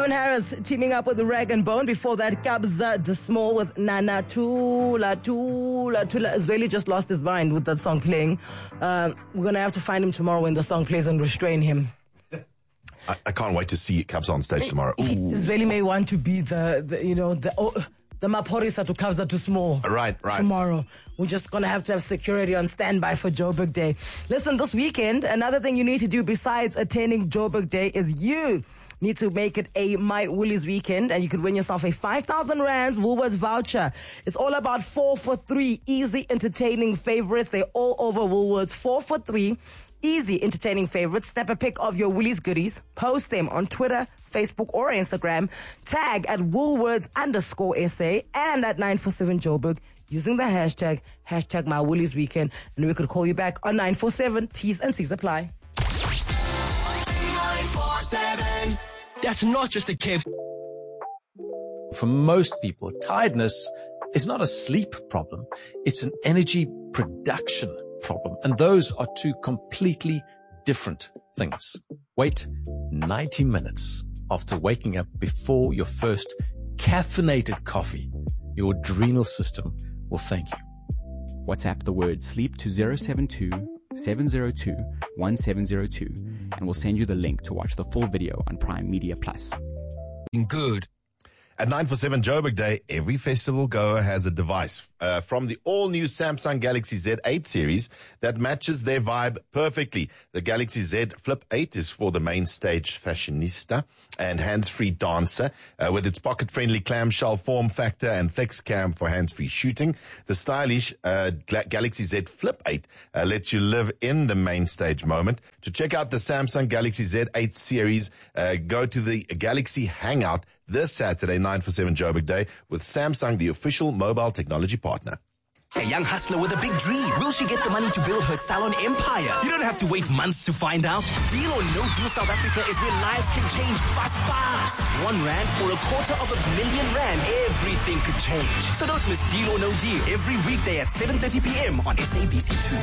Calvin Harris teaming up with Rag and Bone. Before that, Kabza De Small with Nana Tula. Zweli just lost his mind with that song playing. We're going to have to find him tomorrow when the song plays and restrain him. I can't wait to see Kabza on stage tomorrow. Zweli may want to be the Maporisa to Kabza De Small. Right. Tomorrow. We're just going to have security on standby for Joburg Day. Listen, this weekend, another thing you need to do besides attending Joburg Day is you need to make it a My Woolies weekend, and you could win yourself a 5,000 Rands Woolworths voucher. It's all about 4 for 3 easy, entertaining favorites. They're all over Woolworths. 4 for 3 easy, entertaining favorites. Snap a pic of your Woolies goodies. Post them on Twitter, Facebook, or Instagram. Tag at Woolworths_SA and at 947 Joburg using the hashtag My Woolies Weekend. And we could call you back on 947. T's and C's apply. 947. That's not just a cave. For most people, tiredness is not a sleep problem. It's an energy production problem. And those are two completely different things. Wait 90 minutes after waking up before your first caffeinated coffee. Your adrenal system will thank you. WhatsApp the word sleep to 072-702-1702 and we'll send you the link to watch the full video on Prime Media Plus. Good. At 947 Joburg Day, every festival goer has a device from the all-new Samsung Galaxy Z8 series that matches their vibe perfectly. The Galaxy Z Flip 8 is for the main stage fashionista and hands-free dancer with its pocket-friendly clamshell form factor and flex cam for hands-free shooting. The stylish Galaxy Z Flip 8 lets you live in the main stage moment. To check out the Samsung Galaxy Z8 series, go to the Galaxy Hangout this Saturday, 947 Joburg Day, with Samsung, the official mobile technology partner. A young hustler with a big dream. Will she get the money to build her salon empire? You don't have to wait months to find out. Deal or No Deal South Africa is where lives can change fast. R1 or R250,000, everything could change. So don't miss Deal or No Deal every weekday at 7:30 p.m. on SABC2.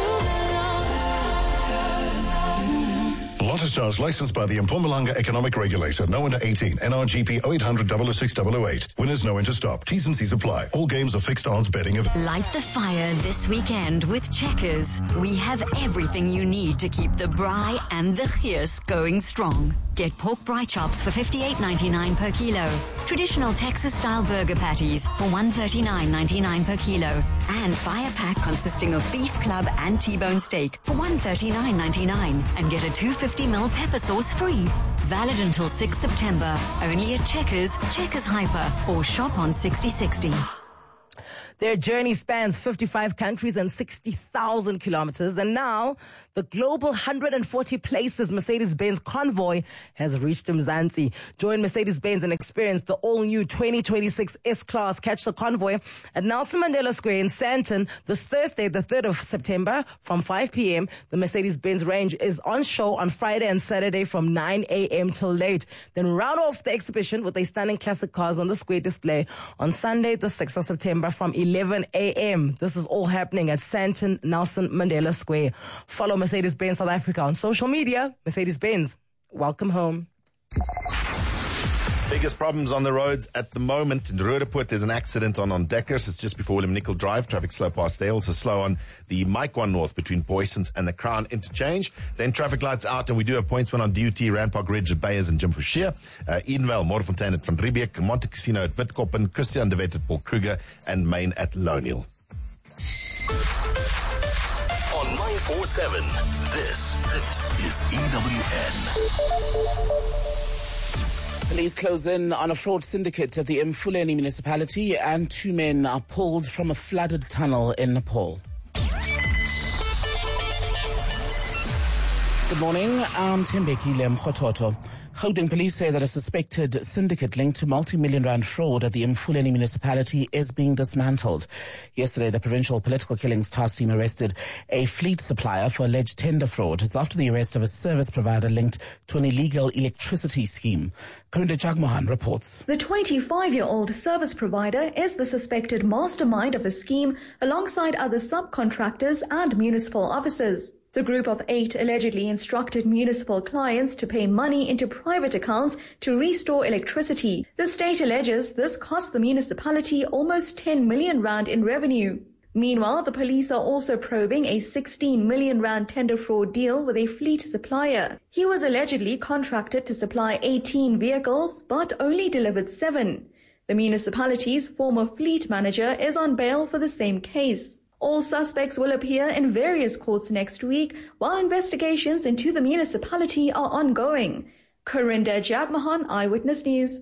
Lotto Stars licensed by the Mpumalanga Economic Regulator. No under 18. NRGP 0800 006 008. Winners know when to stop. T's and C's apply. All games are fixed odds betting. Light the fire this weekend with Checkers. We have everything you need to keep the braai and the geus going strong. Get pork braai chops for $58.99 per kilo. Traditional Texas-style burger patties for $139.99 per kilo. And buy a pack consisting of beef club and T-bone steak for $139.99. And get a 250ml pepper sauce free. Valid until 6 September. Only at Checkers, Checkers Hyper, or shop on 6060. Their journey spans 55 countries and 60,000 kilometers. And now, the global 140 places Mercedes-Benz Convoy has reached Mzansi. Join Mercedes-Benz and experience the all-new 2026 S-Class. Catch the Convoy at Nelson Mandela Square in Sandton this Thursday, the 3rd of September from 5 p.m. The Mercedes-Benz range is on show on Friday and Saturday from 9 a.m. till late. Then round off the exhibition with a stunning classic cars on the square display on Sunday, the 6th of September from 11 a.m. This is all happening at Sandton Nelson Mandela Square. Follow Mercedes-Benz South Africa on social media. Mercedes-Benz, welcome home. Biggest problems on the roads at the moment. In Roodepoort, there's an accident on Deckers. It's just before Willem Nicol Drive. Traffic slow past there. Also slow on the Mike 1 North between Boysons and the Crown Interchange. Then traffic lights out, and we do have pointsmen on DUT, Randpark Ridge at Bayers and Jim Forshire. Edenvale, Moorfontein at Van Riebeek, Monte Casino at Witkoppen, Christian de Wet at Paul Kruger, and Main at Loneal. On 947, this is EWN. Police close in on a fraud syndicate at the Mfuleni municipality, and 2 men are pulled from a flooded tunnel in Nepal. Good morning, I'm Tembeki Lemkhototo. Gauteng police say that a suspected syndicate linked to multi-million-rand fraud at the Mfuleni municipality is being dismantled. Yesterday, the Provincial Political Killings Task Team arrested a fleet supplier for alleged tender fraud. It's after the arrest of a service provider linked to an illegal electricity scheme. Karinda Jagmohan reports. The 25-year-old service provider is the suspected mastermind of a scheme alongside other subcontractors and municipal officers. The group of 8 allegedly instructed municipal clients to pay money into private accounts to restore electricity. The state alleges this cost the municipality almost 10 million rand in revenue. Meanwhile, the police are also probing a 16 million rand tender fraud deal with a fleet supplier. He was allegedly contracted to supply 18 vehicles, but only delivered 7. The municipality's former fleet manager is on bail for the same case. All suspects will appear in various courts next week, while investigations into the municipality are ongoing. Corinda Jagmohan, Eyewitness News.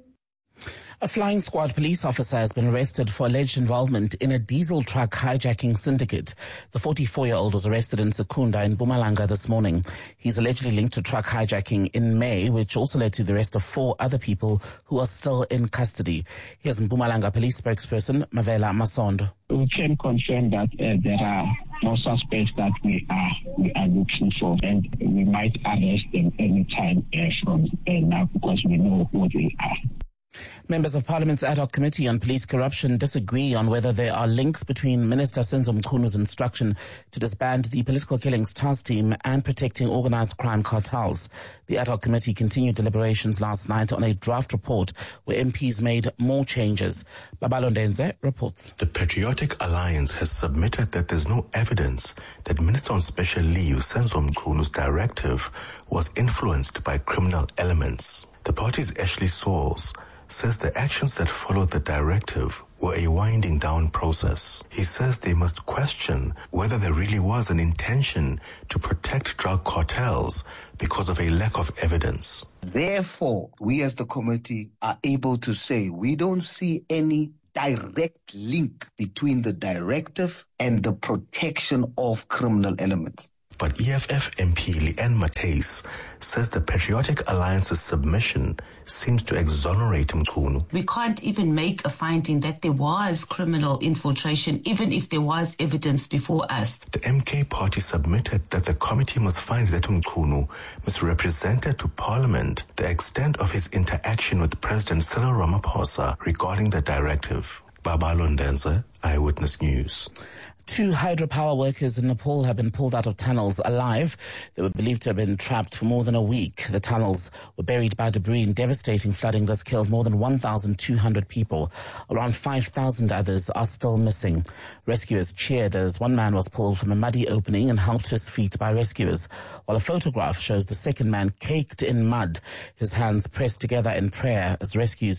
A flying squad police officer has been arrested for alleged involvement in a diesel truck hijacking syndicate. The 44-year-old was arrested in Secunda in Mpumalanga this morning. He's allegedly linked to truck hijacking in May, which also led to the arrest of 4 other people who are still in custody. Here's Mpumalanga police spokesperson Mavela Masondo. We can confirm that there are more suspects that we are looking for, and we might arrest them anytime from now because we know who they are. Members of Parliament's ad hoc committee on police corruption disagree on whether there are links between Minister Senzo Mchunu instruction to disband the political killings task team and protecting organised crime cartels. The ad hoc committee continued deliberations last night on a draft report where MPs made more changes. Babalo Ndenze reports. The Patriotic Alliance has submitted that there's no evidence that Minister on Special Leave Senzo Mchunu's directive was influenced by criminal elements. The party's Ashley Sauls says the actions that followed the directive were a winding down process. He says they must question whether there really was an intention to protect drug cartels because of a lack of evidence. Therefore, we as the committee are able to say we don't see any direct link between the directive and the protection of criminal elements. But EFF MP Leanne Matthys says the Patriotic Alliance's submission seems to exonerate Mchunu. We can't even make a finding that there was criminal infiltration, even if there was evidence before us. The MK party submitted that the committee must find that Mchunu misrepresented to Parliament the extent of his interaction with President Cyril Ramaphosa regarding the directive. Babalo Ndenze, Eyewitness News. 2 hydropower workers in Nepal have been pulled out of tunnels alive. They were believed to have been trapped for more than a week. The tunnels were buried by debris in devastating flooding that's killed more than 1,200 people. Around 5,000 others are still missing. Rescuers cheered as one man was pulled from a muddy opening and helped to his feet by rescuers, while a photograph shows the second man caked in mud, his hands pressed together in prayer as rescuers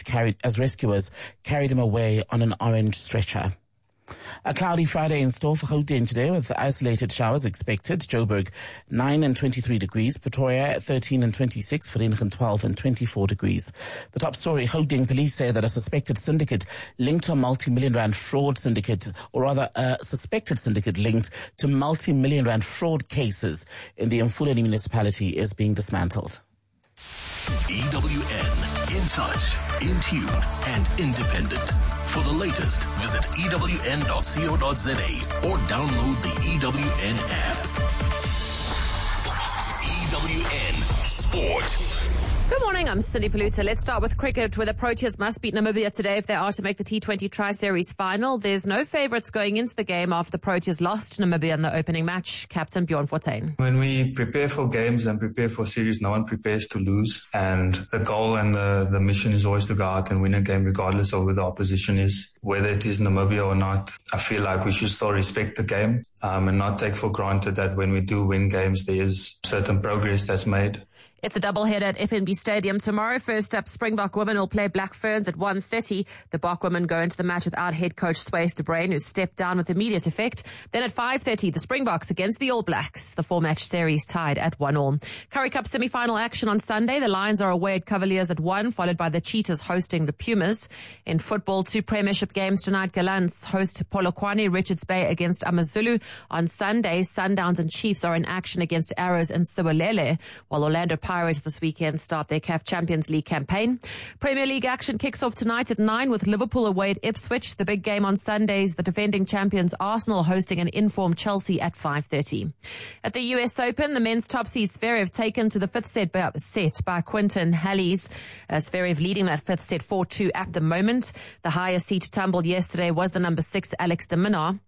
carried him away on an orange stretcher. A cloudy Friday in store for Gauteng today with isolated showers expected. Joburg 9 and 23 degrees. Pretoria 13 and 26. Vereeniging 12 and 24 degrees. The top story, Gauteng police say that a suspected syndicate linked to a multi-million rand fraud syndicate, or rather a suspected syndicate linked to multi-million rand fraud cases in the Mfuleni municipality is being dismantled. EWN, in touch, in tune, and independent. For the latest, visit ewn.co.za or download the EWN app. EWN Sport. Good morning, I'm Cindy Paluta. Let's start with cricket, where the Proteas must beat Namibia today if they are to make the T20 Tri-Series final. There's no favourites going into the game after the Proteas lost to Namibia in the opening match. Captain Bjorn Fortuin. When we prepare for games and prepare for series, no one prepares to lose. And the goal and the mission is always to go out and win a game regardless of who the opposition is. Whether it is Namibia or not, I feel like we should still respect the game and not take for granted that when we do win games, there is certain progress that's made. It's a doubleheader at FNB Stadium tomorrow. First up, Springbok women will play Black Ferns at 1:30. The Bok women go into the match without head coach Swais de Bruin, who stepped down with immediate effect. Then at 5:30, the Springboks against the All Blacks. The 4-match series tied at 1-1. Currie Cup semi-final action on Sunday. The Lions are away at Cavaliers at 1, followed by the Cheetahs hosting the Pumas. In football, 2 premiership games tonight. Gallants host Polokwane, Richards Bay against Amazulu. On Sunday, Sundowns and Chiefs are in action against Arrows and Siwelele, while Orlando Pirates this weekend start their CAF Champions League campaign. Premier League action kicks off tonight at 9 with Liverpool away at Ipswich. The big game on Sundays, the defending champions Arsenal hosting an informed Chelsea at 5:30. At the US Open, the men's top seed Zverev taken to the 5th set by Quinton Halys. Zverev leading that 5th set 4-2 at the moment. The highest seed tumbled yesterday was the number 6 Alex de Minaur.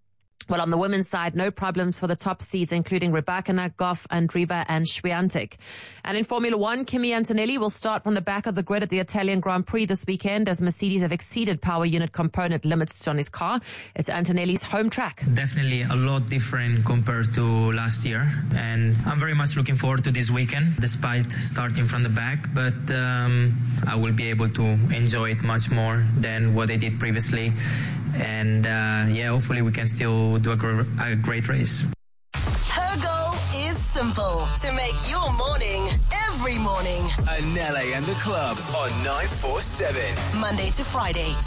Well, on the women's side, no problems for the top seeds, including Rybakina, Goff, Andreeva, and Swiatek. And in Formula One, Kimi Antonelli will start from the back of the grid at the Italian Grand Prix this weekend as Mercedes have exceeded power unit component limits on his car. It's Antonelli's home track. Definitely a lot different compared to last year. And I'm very much looking forward to this weekend, despite starting from the back. But I will be able to enjoy it much more than what I did previously. And hopefully we can still do a great race. Her goal is simple: to make your morning every morning. Anele and the Club on 947. Monday to Friday,